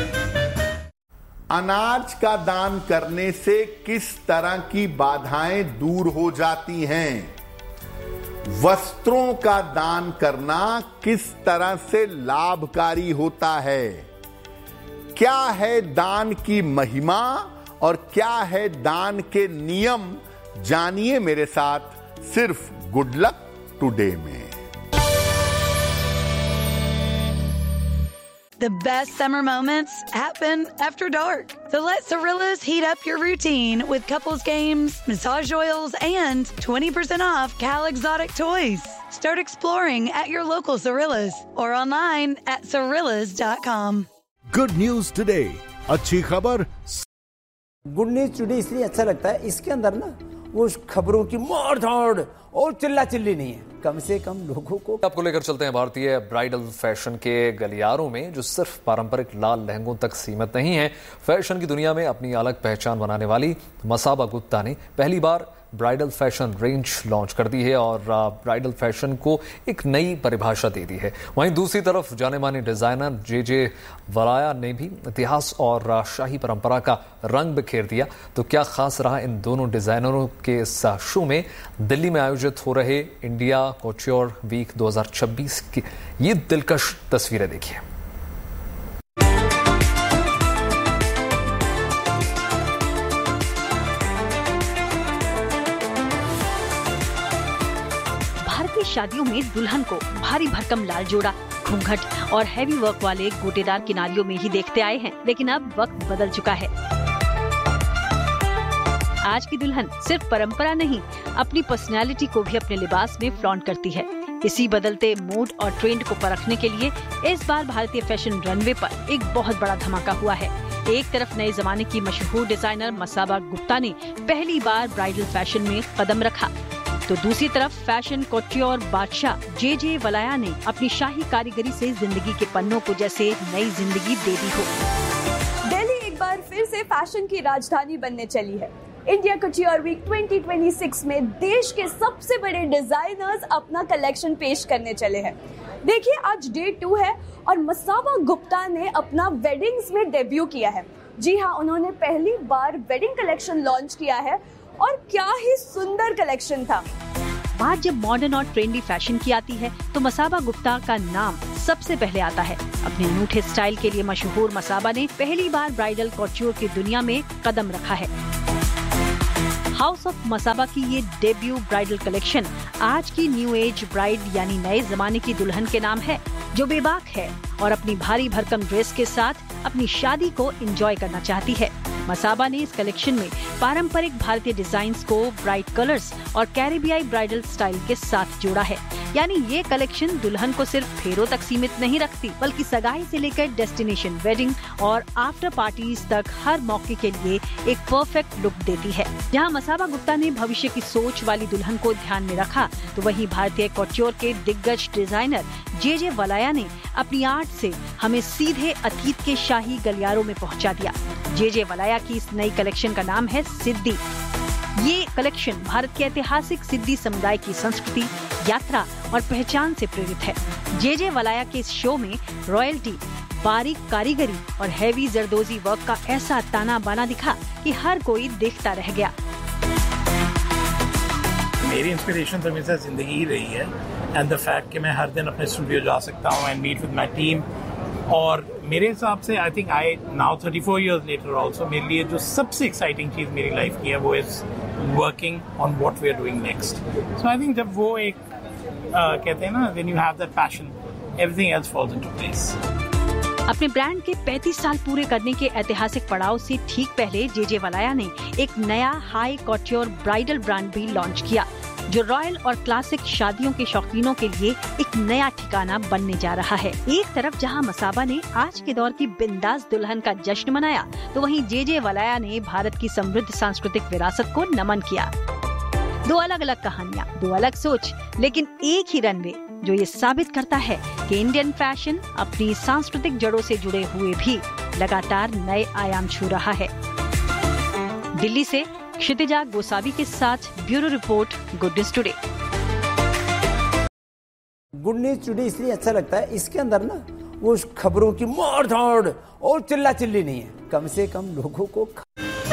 अनाज का दान करने से किस तरह की बाधाएं दूर हो जाती हैं? वस्त्रों का दान करना किस तरह से लाभकारी होता है? क्या है दान की महिमा और क्या है दान के नियम? जानिए मेरे साथ सिर्फ गुड लक टुडे में। The best summer moments happen after dark. So let Cirillas heat up your routine with couples games, massage oils, and 20% off Cal Exotic toys. Start exploring at your local Cirillas or online at cirillas.com. Good news today. अच्छी खबर। Good news today इसलिए अच्छा लगता है, इसके अंदर ना वो खबरों की मार धाड़ और चिल्ला चिल्ली नहीं है, कम से कम लोगों को। आपको लेकर चलते हैं भारतीय ब्राइडल फैशन के गलियारों में, जो सिर्फ पारंपरिक लाल लहंगों तक सीमित नहीं है। फैशन की दुनिया में अपनी अलग पहचान बनाने वाली मसाबा गुप्ता ने पहली बार ब्राइडल फैशन रेंज लॉन्च कर दी है और ब्राइडल फैशन को एक नई परिभाषा दे दी है। वहीं दूसरी तरफ जाने माने डिजाइनर जे वलाया ने भी इतिहास और शाही परंपरा का रंग बिखेर दिया। तो क्या खास रहा इन दोनों डिजाइनरों के इस शो में? दिल्ली में आयोजित हो रहे इंडिया कॉट्योर वीक 2026 की ये दिलकश तस्वीरें देखिए। शादियों में दुल्हन को भारी भरकम लाल जोड़ा, घूंघट और हैवी वर्क वाले गोटेदार किनारियों में ही देखते आए हैं, लेकिन अब वक्त बदल चुका है। आज की दुल्हन सिर्फ परंपरा नहीं, अपनी पर्सनैलिटी को भी अपने लिबास में फ्लॉन्ट करती है। इसी बदलते मूड और ट्रेंड को परखने के लिए इस बार भारतीय फैशन रनवे पर एक बहुत बड़ा धमाका हुआ है। एक तरफ नए जमाने की मशहूर डिजाइनर मसाबा गुप्ता ने पहली बार ब्राइडल फैशन में कदम रखा, तो दूसरी तरफ फैशन कॉट्योर बादशाह जे वलाया ने अपनी शाही कारीगरी से जिंदगी के पन्नों को जैसे नई जिंदगी दे दी हो। दिल्ली एक बार फिर से फैशन की राजधानी बनने चली है। इंडिया कॉट्योर वीक 2026 में देश के सबसे बड़े डिजाइनर्स अपना कलेक्शन पेश करने चले हैं। देखिए, आज डे 2 है और मसाबा गुप्ता ने अपना वेडिंग्स में डेब्यू किया है। जी हाँ, उन्होंने पहली बार वेडिंग कलेक्शन लॉन्च किया है और क्या ही सुंदर कलेक्शन था। बात जब मॉडर्न और ट्रेंडी फैशन की आती है तो मसाबा गुप्ता का नाम सबसे पहले आता है। अपने अनूठे स्टाइल के लिए मशहूर मसाबा ने पहली बार ब्राइडल कॉट्योर की दुनिया में कदम रखा है। हाउस ऑफ मसाबा की ये डेब्यू ब्राइडल कलेक्शन आज की न्यू एज ब्राइड यानी नए जमाने की दुल्हन के नाम है, जो बेबाक है और अपनी भारी भरकम ड्रेस के साथ अपनी शादी को एंजॉय करना चाहती है। मसाबा ने इस कलेक्शन में पारंपरिक भारतीय डिजाइन्स को ब्राइट कलर्स और कैरेबियाई ब्राइडल स्टाइल के साथ जोड़ा है। यानी ये कलेक्शन दुल्हन को सिर्फ फेरों तक सीमित नहीं रखती, बल्कि सगाई से लेकर डेस्टिनेशन वेडिंग और आफ्टर पार्टीज तक हर मौके के लिए एक परफेक्ट लुक देती है। जहां मसाबा गुप्ता ने भविष्य की सोच वाली दुल्हन को ध्यान में रखा, तो वहीं भारतीय कॉट्योर के दिग्गज डिजाइनर जे वलाया ने अपनी आर्ट से हमें सीधे अतीत के शाही गलियारों में पहुंचा दिया। जे वलाया की इस नई कलेक्शन का नाम है सिद्धि। ये कलेक्शन भारत के ऐतिहासिक सिद्धि समुदाय की संस्कृति, यात्रा और पहचान से प्रेरित है। जे वलाया के इस शो में रॉयल्टी, बारीक कारीगरी और हैवी जरदोजी वर्क का ऐसा ताना बाना दिखा कि हर कोई देखता रह गया। मेरी इंस्पिरेशन तो हमेशा जिंदगी ही रही है एंड द फैक्ट कि मैं हर दिन अपने स्टूडियो जा सकता हूँ and meet with my team. और मेरे हिसाब से I think I now 34 years later also मेरे लिए जो सबसे एक्साइटिंग चीज़ मेरी लाइफ की है वो is working on what we are doing next. So I think जब वो एक कहते हैं ना, when you have that passion everything else falls into place. अपने ब्रांड के 35 साल पूरे करने के ऐतिहासिक पड़ाव से ठीक पहले जे वलाया ने एक नया हाई कॉट्योर ब्राइडल ब्रांड भी लॉन्च किया, जो रॉयल और क्लासिक शादियों के शौकीनों के लिए एक नया ठिकाना बनने जा रहा है। एक तरफ जहां मसाबा ने आज के दौर की बिंदास दुल्हन का जश्न मनाया, तो वहीं जे वलाया ने भारत की समृद्ध सांस्कृतिक विरासत को नमन किया। दो अलग अलग कहानियाँ, दो अलग सोच, लेकिन एक ही रनवे, जो ये साबित करता है कि इंडियन फैशन अपनी सांस्कृतिक जड़ों से जुड़े हुए भी लगातार नए आयाम छू रहा है। दिल्ली से क्षितिजा गोसावी के साथ bureau report, good news today. Good news today इसलिए अच्छा लगता है, इसके अंदर ना वो खबरों की मार धाड़ और चिल्ला चिल्ली नहीं है। कम से कम लोगों को